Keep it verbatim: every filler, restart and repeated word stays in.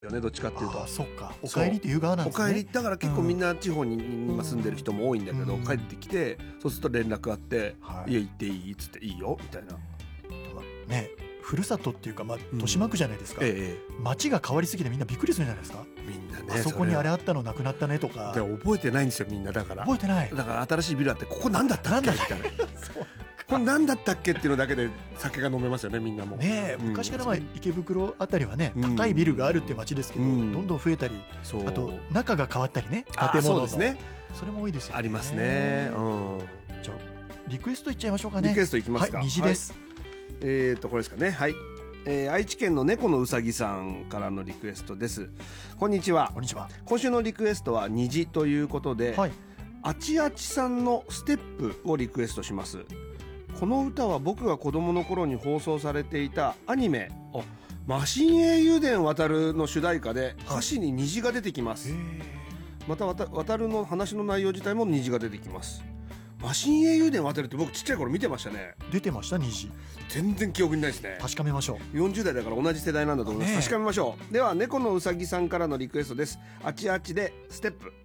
よね、どっちかっていうと。 あ、そっか、お帰りっていう側なんですね。 お帰りだから結構みんな地方に今住んでる人も多いんだけど、 うん、 帰ってきてそうすると連絡あって、 はい、 家行っていいっつっていいよみたいなね、ふるさとっていうか、まあ、豊島区じゃないですか、 うん、ええ、 街が変わりすぎてみんなびっくりするんじゃないですか。 みんなね、 あそこにあれあったのなくなったねとか。 で覚えてないんですよみんな。だから覚えてない。 だから新しいビルあってここ何だったっけみたいなこれ何だったっけっていうのだけで酒が飲めますよね、みんなもねえ、 うん、 昔からまあ池袋あたりはね、 うん、 高いビルがあるって街ですけど、 うん、 どんどん増えたり、 そうあと中が変わったりね、 あ建物の。 そうですね、 それも多いですよね。 ありますね、うん、 じゃあリクエストいっちゃいましょうかね。 リクエストいきますか。 はい、虹です、 はい、えーとこれですかね。はい、えー愛知県の猫のうさぎさんからのリクエストです。こんにちは。 こんにちは。 今週のリクエストは虹ということで、 はい、 あちあちさんのステップをリクエストします。この歌は僕が子供の頃に放送されていたアニメマシン英雄伝渡るの主題歌で歌詞に虹が出てきます、はい、また渡るの話の内容自体も虹が出てきます。マシン英雄伝渡るって僕ちっちゃい頃見てましたね。 出てました虹。 全然記憶にないですね。 確かめましょう。 よんじゅう代だから同じ世代なんだと思います、ね、確かめましょう。では猫のうさぎさんからのリクエストです。あちあちでステップ。